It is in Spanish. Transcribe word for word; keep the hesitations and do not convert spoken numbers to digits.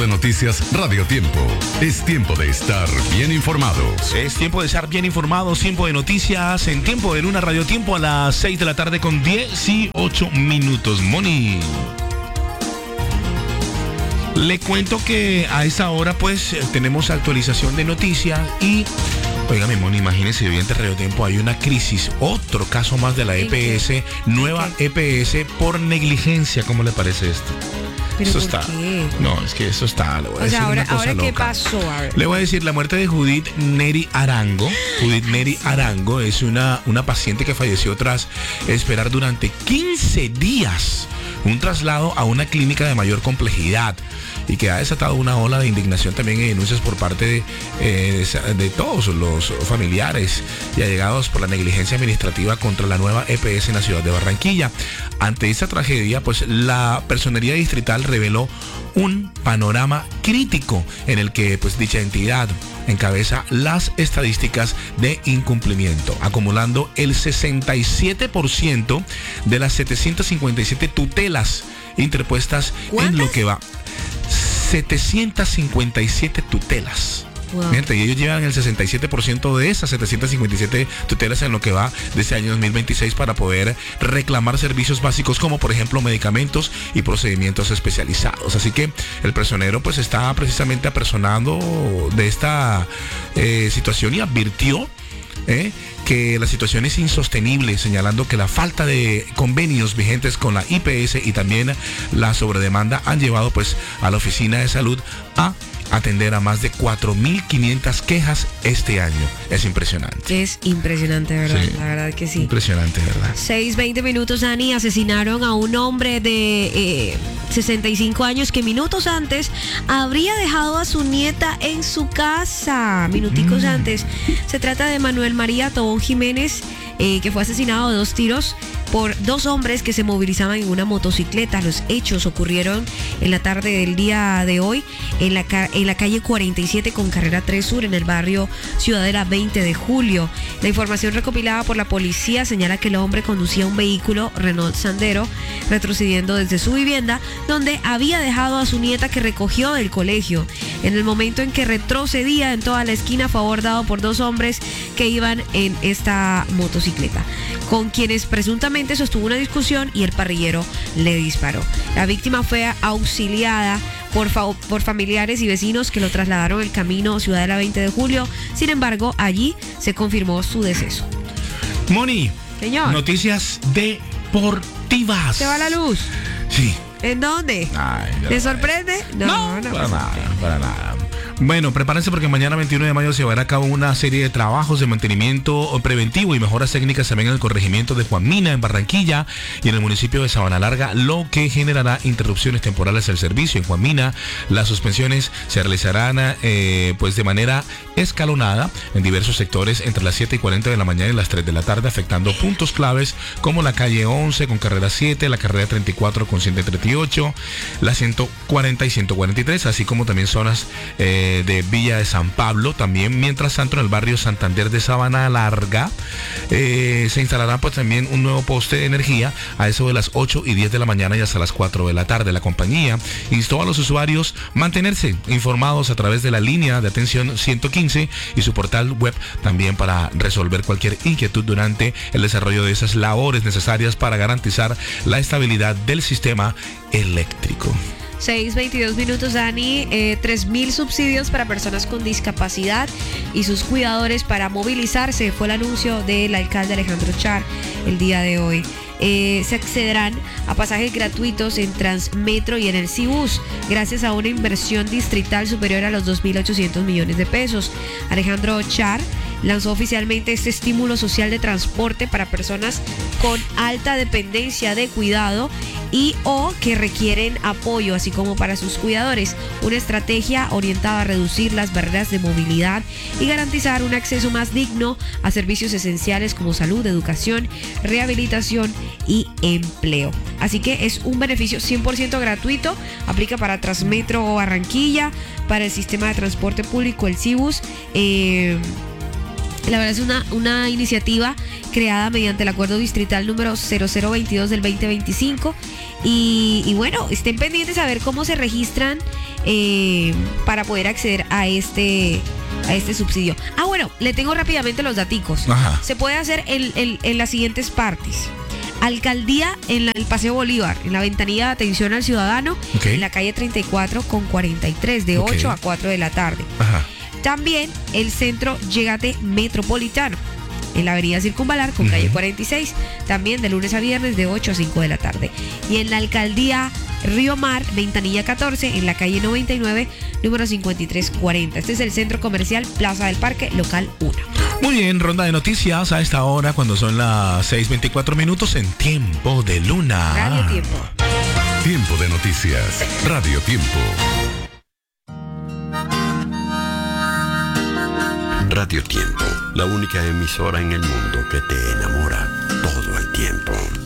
de noticias Radio Tiempo. Es tiempo de estar bien informados. Es tiempo de estar bien informados, tiempo de noticias, en tiempo de Luna Radio Tiempo a las seis de la tarde con dieciocho minutos. Moni. Le cuento que a esa hora pues tenemos actualización de noticias y, óigame, Moni, imagínese, hoy en Radio Tiempo hay una crisis, otro caso más de la E P S, nueva E P S por negligencia. ¿Cómo le parece esto? ¿Pero eso por está. qué? No, es que eso está. Le voy a O decir sea, ahora, una cosa ahora ¿qué loca. pasó? A ver. Le voy a decir, la muerte de Judith Neri Arango. Judith Neri Arango es una, una paciente que falleció tras esperar durante quince días un traslado a una clínica de mayor complejidad y que ha desatado una ola de indignación también y denuncias por parte de, eh, de, de todos los familiares y allegados por la negligencia administrativa contra la nueva E P S en la ciudad de Barranquilla. Ante esta tragedia, pues la personería distrital reveló un panorama crítico en el que pues dicha entidad encabeza las estadísticas de incumplimiento, acumulando el sesenta y siete por ciento de las setecientas cincuenta y siete tutelas interpuestas en lo que va. setecientas cincuenta y siete tutelas. Wow. Miren, y ellos llevan el sesenta y siete por ciento de esas setecientas cincuenta y siete tutelas en lo que va de este año dos mil veintiséis para poder reclamar servicios básicos como por ejemplo medicamentos y procedimientos especializados. Así que el personero pues está precisamente apersonando de esta eh, situación y advirtió ¿Eh? que la situación es insostenible, señalando que la falta de convenios vigentes con la I P S y también la sobredemanda han llevado pues a la oficina de salud a atender a más de cuatro mil quinientas quejas este año. Es impresionante. Es impresionante, ¿verdad? Sí. La verdad que sí. Impresionante, ¿verdad? seis veinte minutos, Dani. Asesinaron a un hombre de eh, sesenta y cinco años que minutos antes habría dejado a su nieta en su casa. Minuticos mm. antes. Se trata de Manuel María Tobón Jiménez, eh, que fue asesinado de dos tiros por dos hombres que se movilizaban en una motocicleta. Los hechos ocurrieron en la tarde del día de hoy en la, ca- en la calle cuarenta y siete con carrera tres Sur en el barrio Ciudadela veinte de julio. La información recopilada por la policía señala que el hombre conducía un vehículo Renault Sandero retrocediendo desde su vivienda donde había dejado a su nieta que recogió del colegio. En el momento en que retrocedía en toda la esquina fue abordado por dos hombres que iban en esta motocicleta, con quienes presuntamente sostuvo una discusión y el parrillero le disparó. La víctima fue auxiliada por, fa- por familiares y vecinos que lo trasladaron el camino Ciudadela veinte de julio. Sin embargo, allí se confirmó su deceso. Moni, Señor. Noticias deportivas. ¿Se va la luz? Sí. ¿En dónde? Ay, no, ¿Le sorprende? No, no, para nada, para nada. Bueno, prepárense porque mañana veintiuno de mayo se llevará a cabo una serie de trabajos de mantenimiento preventivo y mejoras técnicas también en el corregimiento de Juan Mina, en Barranquilla y en el municipio de Sabana Larga, lo que generará interrupciones temporales del servicio. En Juan Mina, las suspensiones se realizarán eh, pues de manera escalonada en diversos sectores entre las siete y cuarenta de la mañana y las tres de la tarde, afectando puntos claves como la calle once con carrera siete, la carrera treinta y cuatro con ciento treinta y ocho, la ciento cuarenta y ciento cuarenta y tres, así como también zonas eh, de Villa de San Pablo. También, mientras tanto, en el barrio Santander de Sabana Larga eh, se instalará pues también un nuevo poste de energía a eso de las ocho y diez de la mañana y hasta las cuatro de la tarde. La compañía instó a los usuarios mantenerse informados a través de la línea de atención ciento quince y su portal web también para resolver cualquier inquietud durante el desarrollo de esas labores necesarias para garantizar la estabilidad del sistema eléctrico. seis veintidós minutos, Dani. Eh, tres mil subsidios para personas con discapacidad y sus cuidadores para movilizarse. Fue el anuncio del alcalde Alejandro Char el día de hoy. Eh, se accederán a pasajes gratuitos en Transmetro y en el Cibus gracias a una inversión distrital superior a los dos mil ochocientos millones de pesos. Alejandro Char lanzó oficialmente este estímulo social de transporte para personas con alta dependencia de cuidado y o que requieren apoyo, así como para sus cuidadores, una estrategia orientada a reducir las barreras de movilidad y garantizar un acceso más digno a servicios esenciales como salud, educación, rehabilitación y empleo. Así que es un beneficio cien por ciento gratuito, aplica para Transmetro o Barranquilla, para el sistema de transporte público, el Cibus. Eh, La verdad es una, una iniciativa creada mediante el acuerdo distrital número cero cero veintidós del veinte veinticinco Y, y bueno, estén pendientes a ver cómo se registran eh, para poder acceder a este, a este subsidio. Ah, bueno, le tengo rápidamente los daticos. Ajá. Se puede hacer en, en, en las siguientes partes. Alcaldía en la- el Paseo Bolívar, en la ventanilla de atención al ciudadano, Ok. en la calle treinta y cuatro con cuarenta y tres, de Ok. ocho a cuatro de la tarde. Ajá. También el centro Llegate Metropolitano, en la avenida Circunvalar con calle Ujú. cuarenta y seis, también de lunes a viernes de ocho a cinco de la tarde. Y en la alcaldía Río Mar, ventanilla catorce, en la calle noventa y nueve, número cincuenta y tres cuarenta. Este es el centro comercial Plaza del Parque, local uno. Muy bien, ronda de noticias a esta hora cuando son las seis veinticuatro minutos en Tiempo de Luna. Radio Tiempo. Tiempo de noticias. Radio Tiempo. Radio Tiempo, la única emisora en el mundo que te enamora todo el tiempo.